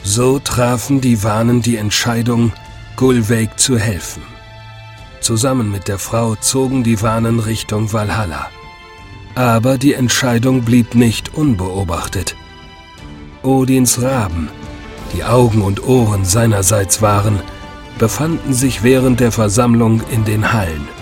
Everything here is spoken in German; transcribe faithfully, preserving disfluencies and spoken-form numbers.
So trafen die Wanen die Entscheidung, Gulveig zu helfen. Zusammen mit der Frau zogen die Wanen Richtung Valhalla. Aber die Entscheidung blieb nicht unbeobachtet. Odins Raben, die Augen und Ohren seinerseits waren, befanden sich während der Versammlung in den Hallen.